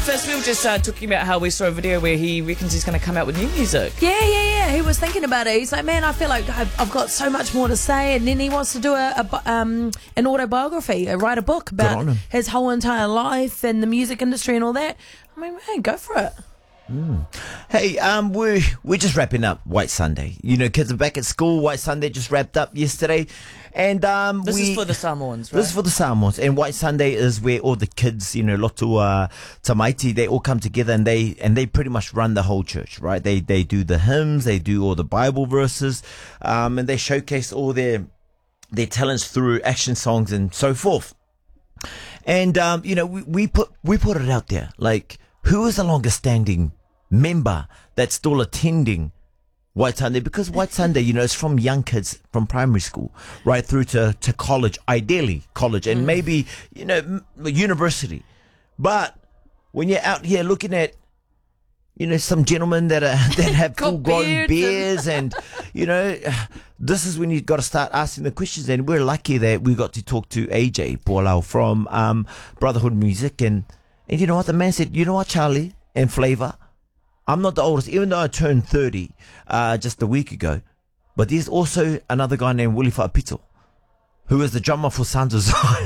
First, we were just talking about how we saw a video where he reckons he's going to come out with new music. Yeah. He was thinking about it. He's like, man, I feel like I've got so much more to say. And then he wants to do an autobiography, write a book about his whole entire life and the music industry and all that. I mean, man, go for it. Hey, we're just wrapping up White Sunday. You know, kids are back at school. White Sunday just wrapped up yesterday, and this is for the Samoans, right? This is for the Samoans, and White Sunday is where all the kids, you know, Lotu Tamaiti, they all come together and they pretty much run the whole church, right? They do the hymns, they do all the Bible verses, and they showcase all their talents through action songs and so forth. And you know, we put it out there, like, who is the longest standing member that's still attending White Sunday? Because White Sunday, you know, is from young kids from primary school right through to college, ideally college, and maybe, you know, university. But when you're out here looking at, you know, some gentlemen that have full grown beards and, you know, this is when you've got to start asking the questions. And we're lucky that we got to talk to AJ Paulau from Brotherhood Music, and you know what, the man said, you know what, Charlie and Flavor, I'm not the oldest, even though I turned 30 just a week ago. But there's also another guy named Willie Whaapito, who is the drummer for Sons of Zion.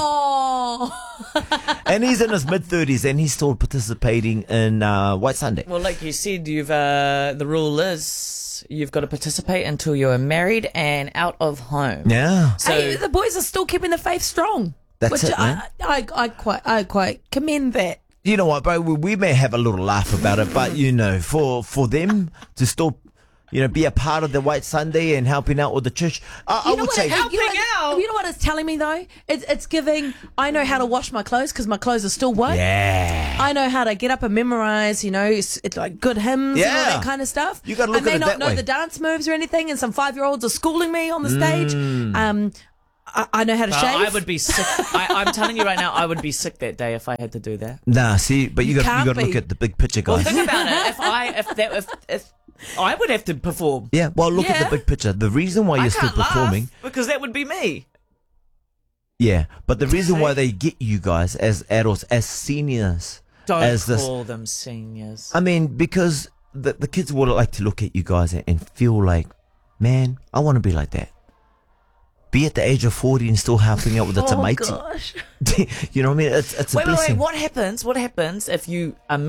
Oh. And he's in his mid-30s, and he's still participating in White Sunday. Well, like you said, the rule is you've got to participate until you're married and out of home. Yeah. So Hey, the boys are still keeping the faith strong. That's which it, man. I quite commend that. You know what, bro? We may have a little laugh about it, but, you know, for them to still, you know, be a part of the White Sunday and helping out with the church, I would say... helping out? You know what it's telling me, though? It's giving, I know how to wash my clothes because my clothes are still white. Yeah. I know how to get up and memorize, you know, it's like good hymns and all that kind of stuff. You got to look at it that way. I may not know the dance moves or anything, and some 5-year-olds are schooling me on the stage. I know how to shave. I would be sick. I'm telling you right now, I would be sick that day if I had to do that. Nah, see, but you got to look at the big picture, guys. Well, think about it. If I would have to perform. Yeah, well, look at the big picture. The reason why you're still performing, laugh because that would be me. Yeah, but the reason why they get you guys as adults, as seniors, Don't call them seniors. I mean, because the kids would like to look at you guys and feel like, man, I want to be like that. Be at the age of 40 and still helping out with the tamaiti. Gosh. You know what I mean? It's a blessing. Wait. What happens if you are